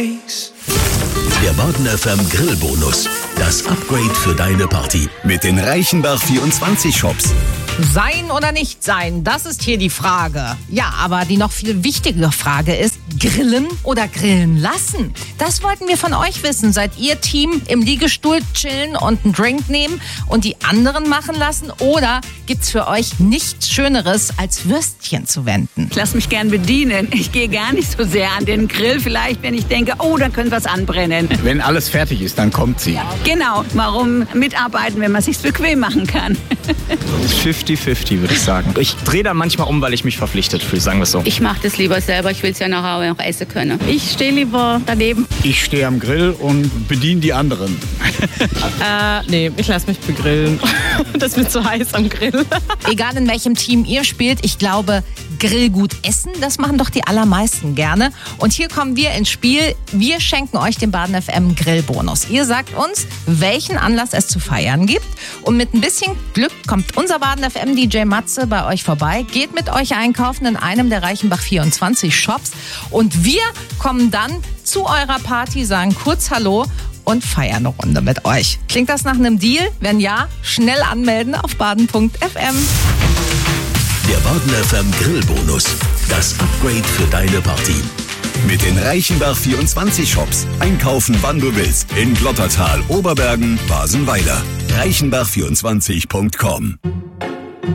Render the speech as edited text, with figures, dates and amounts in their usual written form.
Der Baden FM Grillbonus. Das Upgrade für deine Party. Mit den Reichenbach 24 Shops. Sein oder nicht sein, das ist hier die Frage. Ja, aber die noch viel wichtigere Frage ist, grillen oder grillen lassen? Das wollten wir von euch wissen. Seid ihr Team im Liegestuhl chillen und einen Drink nehmen und die anderen machen lassen? Oder gibt's für euch nichts Schöneres, als Würstchen zu wenden? Ich lasse mich gern bedienen. Ich gehe gar nicht so sehr an den Grill. Vielleicht, wenn ich denke, oh, da könnte was anbrennen. Wenn alles fertig ist, dann kommt sie. Genau. Warum mitarbeiten, wenn man sich's bequem machen kann? 50-50, würde ich sagen. Ich drehe da manchmal um, weil ich mich verpflichtet fühle, sagen wir es so. Ich mache das lieber selber, ich will es ja nachher noch essen können. Ich stehe lieber daneben. Ich stehe am Grill und bediene die anderen. Nee, ich lasse mich begrillen. Das wird zu heiß am Grill. Egal in welchem Team ihr spielt, ich glaube, Grillgut essen, das machen doch die allermeisten gerne. Und hier kommen wir ins Spiel. Wir schenken euch den Baden FM Grillbonus. Ihr sagt uns, welchen Anlass es zu feiern gibt. Und mit ein bisschen Glück kommt unser Baden FM DJ Matze bei euch vorbei, geht mit euch einkaufen in einem der Reichenbach 24 Shops. Und wir kommen dann zu eurer Party, sagen kurz Hallo und feiern eine Runde mit euch. Klingt das nach einem Deal? Wenn ja, schnell anmelden auf baden.fm. Der Baden FM Grillbonus. Das Upgrade für deine Party. Mit den Reichenbach 24 Shops. Einkaufen, wann du willst. In Glottertal, Oberbergen, Basenweiler. Reichenbach24.com